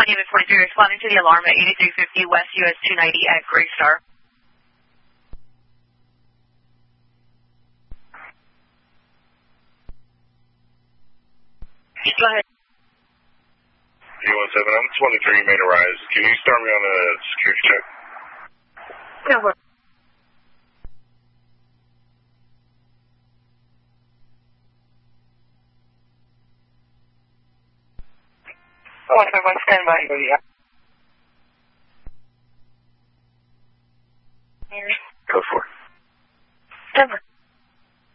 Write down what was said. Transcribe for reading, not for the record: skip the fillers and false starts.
unit 43, responding to the alarm at 8350 West US 290 at Gray Star. Go ahead. 317, I'm 23, made a rise. Can you start me on a security check? No worries. Oh, 151, stand by.